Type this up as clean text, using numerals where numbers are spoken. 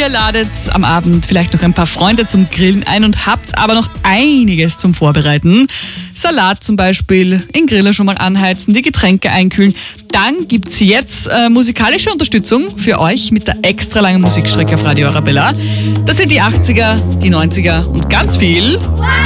Ihr ladet am Abend vielleicht noch ein paar Freunde zum Grillen ein und habt aber noch einiges zum Vorbereiten. Salat zum Beispiel, den Griller schon mal anheizen, die Getränke einkühlen. Dann gibt's jetzt musikalische Unterstützung für euch mit der extra langen Musikstrecke auf Radio Arabella. Das sind die 80er, die 90er und ganz viel